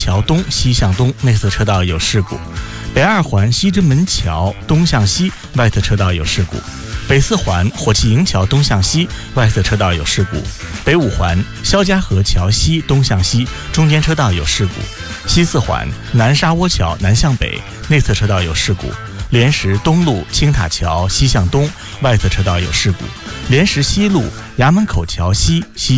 桥东西向东内侧车道有事故，北二环西直门桥东向西外侧车道有事故，北四环火器营桥东向西外侧车道有事故，北五环肖家河桥西东向西中间车道有事故，西四环南沙窝桥南向北内侧车道有事故，莲石东路青塔桥西向东外侧车道有事故，莲石西路衙门口桥西